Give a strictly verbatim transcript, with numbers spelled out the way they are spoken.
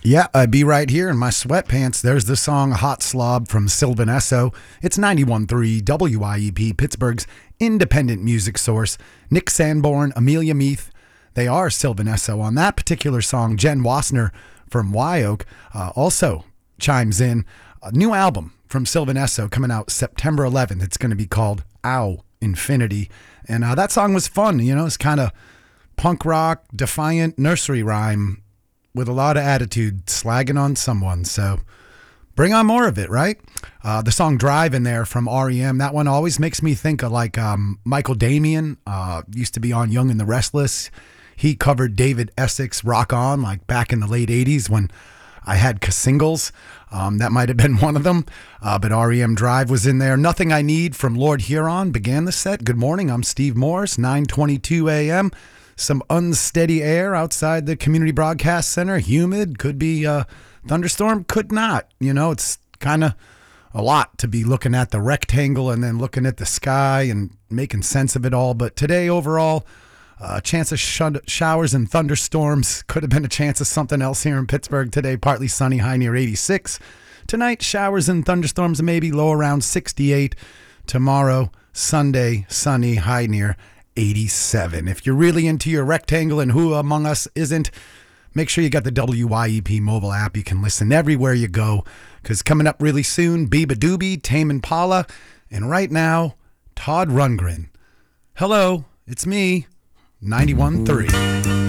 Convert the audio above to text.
Yeah, I'd be right here in my sweatpants. There's the song Hot Slob from Sylvan Esso. It's ninety-one point three W I E P, Pittsburgh's independent music source. Nick Sanborn, Amelia Meath, they are Sylvan Esso. On that particular song, Jen Wassner from Wyoke uh, also chimes in. A new album from Sylvan Esso coming out September eleventh. It's going to be called Ow Infinity. And uh, that song was fun. You know, it's kind of punk rock, defiant nursery rhyme with a lot of attitude, slagging on someone. So bring on more of it, right? Uh, the song Drive in there from R E M, that one always makes me think of like um, Michael Damian, uh, used to be on Young and the Restless. He covered David Essex Rock On like back in the late eighties when I had singles. Um, that might have been one of them. Uh, but R E M Drive was in there. Nothing I Need from Lord Huron began the set. Good morning. I'm Steve Morris, nine twenty-two a.m. Some unsteady air outside the Community Broadcast Center. Humid. Could be a thunderstorm. Could not. You know, it's kind of a lot to be looking at the rectangle and then looking at the sky and making sense of it all. But today, overall, a uh, chance of sh- showers and thunderstorms. Could have been a chance of something else here in Pittsburgh today. Partly sunny, high near eighty-six. Tonight, showers and thunderstorms, maybe low around sixty-eight. Tomorrow, Sunday, sunny, high near eighty-seven. If you're really into your rectangle, and who among us isn't, make sure you got the W Y E P mobile app. You can listen everywhere you go, because coming up really soon, Biba Doobie, Tame Impala, and right now, Todd Rundgren. Hello, it's me, ninety-one point three.